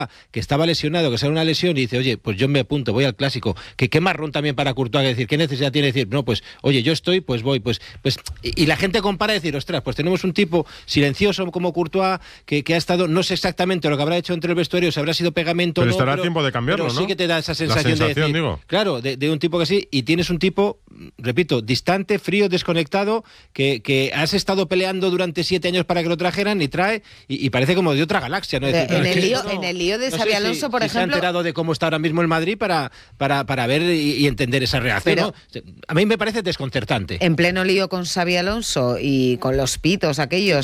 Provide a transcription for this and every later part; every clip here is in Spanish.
que estaba lesionado, que sale una lesión y dice, oye, pues yo me apunto, voy al Clásico, que qué marrón también para Courtois, decir, qué necesidad tiene de decir, no, pues, oye, yo estoy, pues voy, y la gente compara y decir, ostras, pues tenemos un tipo silencioso como Courtois, que ha estado, no sé exactamente lo que habrá hecho entre el vestuario, si habrá sido pegamento, pero estará a tiempo de cambiarlo, pero ¿no? Sí que te da esa sensación de decir, digo. claro, de un tipo que sí, y tienes un tipo, repito, distante, frío, desconectado, que has estado peleando durante 7 años para que lo trajeran y trae, y parece como de otra galaxia, ¿no? Decir, en el lío de Xabi Alonso, por ejemplo... se ha enterado de cómo está ahora mismo el Madrid para ver y entender esa reacción, ¿no? A mí me parece desconcertante. En pleno lío con Xabi Alonso y con los pitos aquellos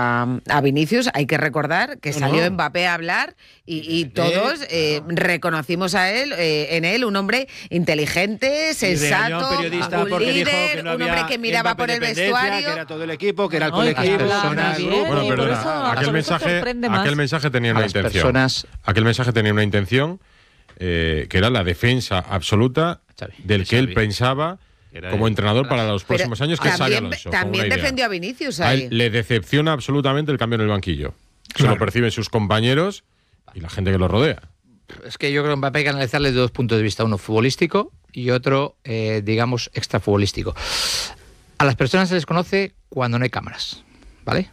a Vinicius, hay que recordar que salió Mbappé a hablar y todos reconocimos en él un hombre inteligente, sensato, un líder, un hombre que miraba por el vestuario. Que era todo el equipo, que era el colectivo. Bueno, perdona, aquel mensaje tenía una intención. Aquel mensaje tenía una intención que era la defensa absoluta del que él pensaba como entrenador para los próximos años, que es Xabi Alonso. También defendió a Vinicius ahí. A él le decepciona absolutamente el cambio en el banquillo. Eso lo perciben sus compañeros y la gente que lo rodea. Es que yo creo que Mbappé hay que analizarle desde 2 puntos de vista, uno futbolístico y otro, digamos, extrafutbolístico. A las personas se les conoce cuando no hay cámaras, ¿vale?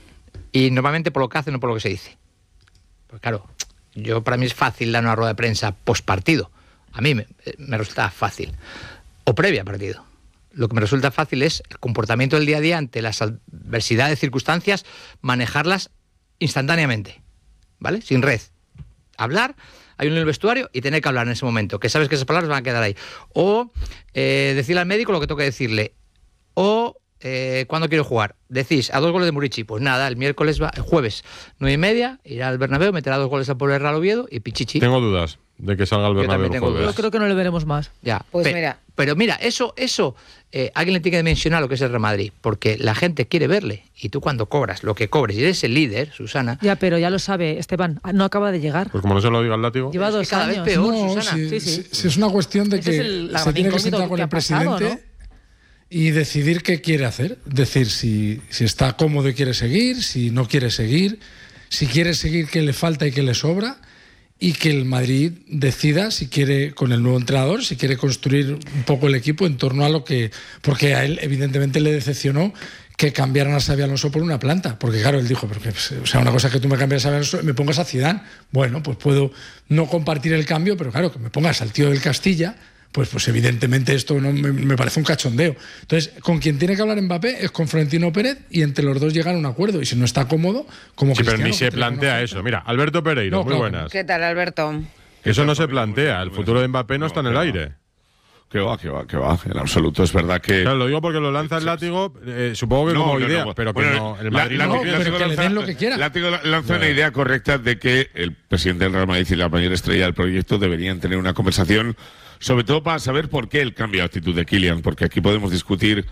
Y normalmente por lo que hacen, no por lo que se dice. Pues claro, para mí es fácil dar una rueda de prensa post partido. A mí me resulta fácil. O previa partido. Lo que me resulta fácil es el comportamiento del día a día ante las adversidades, circunstancias, manejarlas instantáneamente, ¿vale? Sin red. Hablar, hay uno en el vestuario y tener que hablar en ese momento, que sabes que esas palabras van a quedar ahí. O decirle al médico lo que tengo que decirle. O ¿cuándo quiero jugar? Decís, a 2 goles de Murici. Pues nada, el jueves, 9:30, irá al Bernabéu, meterá 2 goles a por el Real Oviedo y pichichi. Tengo dudas de que salga al Bernabéu el jueves. Yo creo que no le veremos más. Ya, pues pero mira, eso alguien le tiene que mencionar lo que es el Real Madrid, porque la gente quiere verle, y tú cuando cobras lo que cobres y eres el líder, Susana... Ya, pero ya lo sabe, Esteban, no acaba de llegar. Pues como no se lo diga el látigo... Lleva 2 cada años. vez peor, no, Susana. Si es una cuestión de que se tiene que sentar con el presidente... ¿no? Y decidir qué quiere hacer. Decir si está cómodo y quiere seguir, si no quiere seguir, si quiere seguir qué le falta y qué le sobra, y que el Madrid decida si quiere, con el nuevo entrenador, si quiere construir un poco el equipo en torno a lo que... Porque a él evidentemente le decepcionó que cambiaran a Xabi Alonso por una planta. Porque claro, él dijo, una cosa es que tú me cambias a Xabi Alonso y me pongas a Zidane. Bueno, pues puedo no compartir el cambio, pero claro, que me pongas al tío del Castilla... Pues evidentemente esto no me parece un cachondeo. Entonces, con quien tiene que hablar Mbappé es con Florentino Pérez y entre los dos llegan a un acuerdo. Y si no está cómodo, como sí, Cristiano... pero ni se plantea eso. Mira, Alberto Pereiro, muy buenas. ¿Qué tal, Alberto? Eso no se plantea. El futuro de Mbappé no está en el aire. Que va. En absoluto, es verdad que... Claro, lo digo porque lo lanza el látigo, supongo que como idea, pero que no, el Madrid pero que le den lo que quiera. Látigo lanza una idea correcta de que el presidente del Real Madrid y la mayor estrella del proyecto deberían tener una conversación, sobre todo para saber por qué el cambio de actitud de Kylian, porque aquí podemos discutir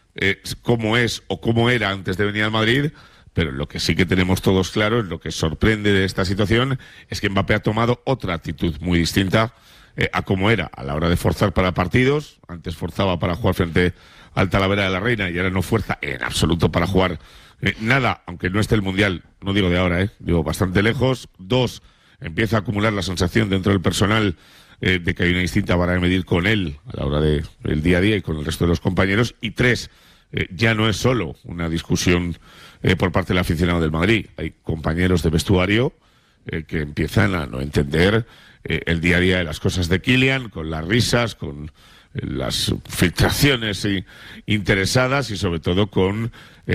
cómo es o cómo era antes de venir al Madrid, pero lo que sí que tenemos todos claro, lo que sorprende de esta situación, es que Mbappé ha tomado otra actitud muy distinta a cómo era a la hora de forzar para partidos. Antes forzaba para jugar frente al Talavera de la Reina y ahora no fuerza en absoluto para jugar nada, aunque no esté el Mundial, no digo de ahora, digo bastante lejos. 2, empieza a acumular la sensación dentro del personal de que hay una distinta vara de medir con él a la hora del día a día y con el resto de los compañeros. Y 3, ya no es solo una discusión por parte del aficionado del Madrid. Hay compañeros de vestuario que empiezan a no entender el día a día de las cosas de Kylian, con las risas, con las filtraciones interesadas y sobre todo con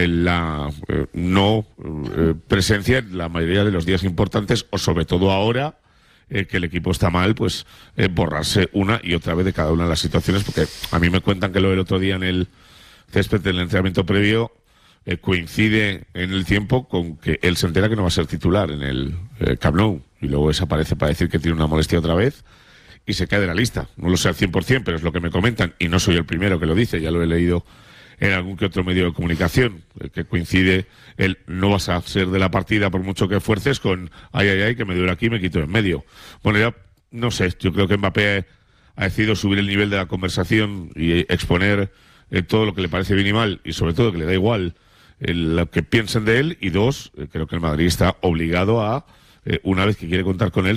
la no presencia en la mayoría de los días importantes, o sobre todo ahora que el equipo está mal, pues borrarse una y otra vez de cada una de las situaciones, porque a mí me cuentan que lo del otro día en el césped del entrenamiento previo coincide en el tiempo con que él se entera que no va a ser titular en el Camp Nou, y luego desaparece para decir que tiene una molestia otra vez y se cae de la lista. No lo sé al 100%, pero es lo que me comentan, y no soy el primero que lo dice, ya lo he leído en algún que otro medio de comunicación, que coincide el no vas a ser de la partida por mucho que esfuerces, con ay, que me duele aquí, me quito en medio. Bueno, ya no sé, yo creo que Mbappé ha decidido subir el nivel de la conversación y exponer todo lo que le parece bien y mal, y sobre todo que le da igual lo que piensen de él. Y 2, creo que el Madrid está obligado a una vez que quiere contar con él,